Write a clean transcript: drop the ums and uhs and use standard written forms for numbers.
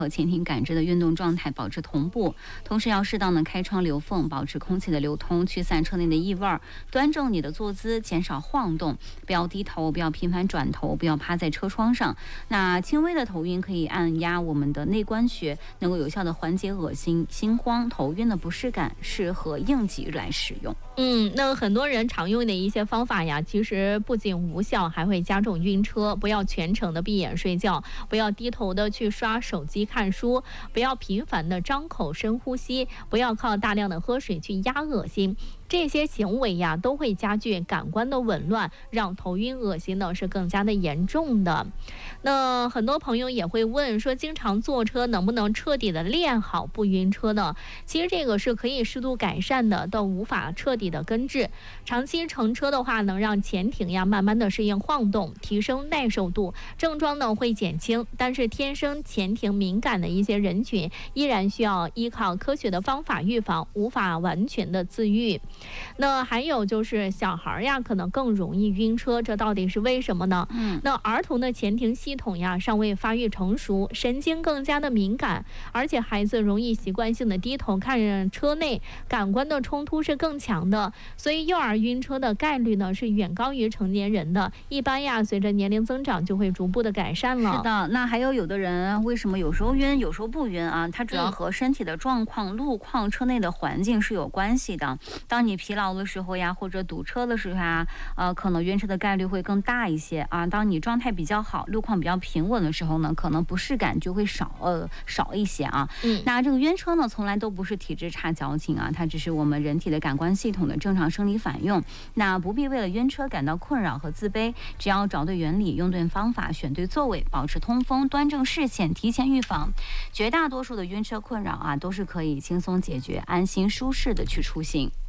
和前庭感知的运动状态保持同步，同时要适当的开窗留缝，保持空气的流通，驱散车内的异味，端正你的坐姿，减少晃动，不要低头，不要频繁转头，不要趴在车窗上。那轻微的头晕可以按压我们的内关穴，能够有效的缓解恶心、心慌、头晕的不适感，适合应急来使用。 那很多人常用的一些方法呀，其实不仅无效，还会加重晕车。不要全程的闭眼睡觉，不要低头的去刷手机看书，不要频繁的张口深呼吸，不要靠大量的喝水去压恶心。这些行为呀，都会加剧感官的紊乱，让头晕恶心呢是更加的严重的。那很多朋友也会问说，经常坐车能不能彻底的练好不晕车呢？其实这个是可以适度改善的，但无法彻底的根治。长期乘车的话，能让前庭呀慢慢的适应晃动，提升耐受度，症状呢会减轻。但是天生前庭敏感的一些人群，依然需要依靠科学的方法预防，无法完全的自愈。那还有就是小孩呀，可能更容易晕车，这到底是为什么呢？那儿童的前庭系统呀尚未发育成熟，神经更加的敏感，而且孩子容易习惯性的低头看车内，感官的冲突是更强的，所以幼儿晕车的概率呢是远高于成年人的。一般呀，随着年龄增长就会逐步的改善了。 是的，那还有的人为什么有时候晕，有时候不晕啊？它主要和身体的状况、路况、车内的环境是有关系的。当你疲劳的时候呀，或者堵车的时候呀，可能晕车的概率会更大一些啊。当你状态比较好，路况比较平稳的时候呢，可能不适感就会少一些啊。那这个晕车呢，从来都不是体质差矫情啊，它只是我们人体的感官系统的正常生理反应。那不必为了晕车感到困扰和自卑，只要找对原理，用对方法，选对座位，保持通风，端正视线，提前预防，绝大多数的晕车困扰啊，都是可以轻松解决，安心舒适的去出行。